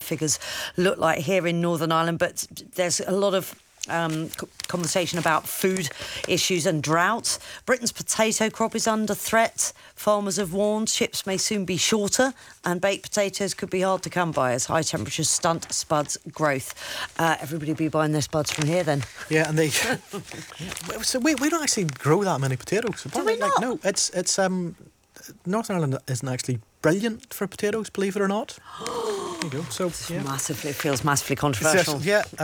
figures look like here in Northern Ireland, but there's a lot of conversation about food issues and drought. Britain's potato crop is under threat. Farmers have warned ships may soon be shorter and baked potatoes could be hard to come by as high temperatures stunt spuds growth. Everybody be buying their spuds from here then. Yeah, and they so we don't actually grow that many potatoes. Do we not? No, it's Northern Ireland isn't actually brilliant for potatoes, believe it or not. There you go. So It feels massively controversial.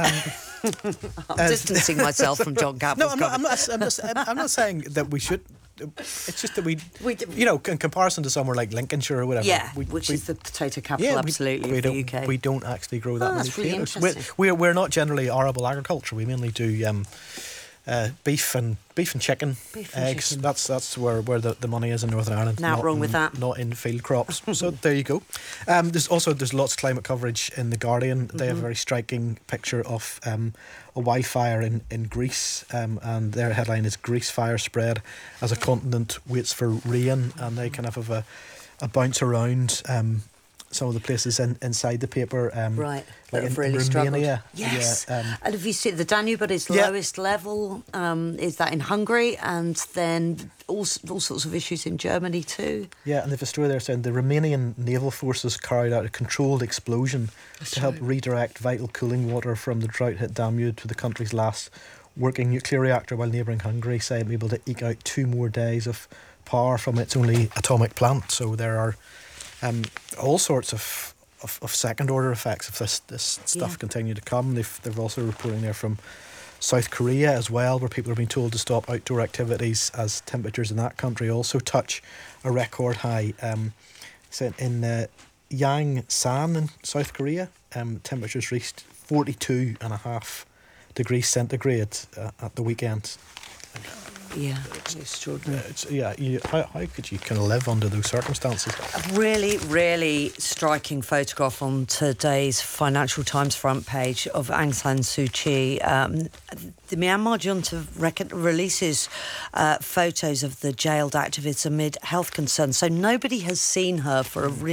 I'm distancing myself from John Campbell's No, I'm not saying that we should. It's just that we in comparison to somewhere like Lincolnshire or whatever. Yeah, which is the potato capital, absolutely, of the UK. We don't actually grow that many really potatoes. We're not generally arable agriculture. We mainly do beef and chicken, eggs. Chicken. That's where the money is in Northern Ireland. Not wrong with that. Not in field crops. So there you go. There's lots of climate coverage in The Guardian. They have a very striking picture of a wildfire in Greece, and their headline is "Greece fire spread as a continent waits for rain," and they kind of have a bounce around some of the places inside the paper. Right, like in really Romania. Yes. Yeah, and have you seen the Danube at its lowest level? Is that in Hungary? And then all sorts of issues in Germany too. Yeah, and they've a story there saying the Romanian naval forces carried out a controlled explosion to help redirect vital cooling water from the drought-hit Danube to the country's last working nuclear reactor, while neighbouring Hungary say it'll be able to eke out 2 more days of power from its only atomic plant. So there are all sorts of second order effects if this stuff continue to come. They're also reporting there from South Korea as well, where people are being told to stop outdoor activities as temperatures in that country also touch a record high. So in Yangsan in South Korea, temperatures reached 42.5 degrees centigrade at the weekend. Yeah, extraordinary. How could you kind of live under those circumstances? A really, really striking photograph on today's Financial Times front page of Aung San Suu Kyi. The Myanmar junta releases photos of the jailed activists amid health concerns, so nobody has seen her for a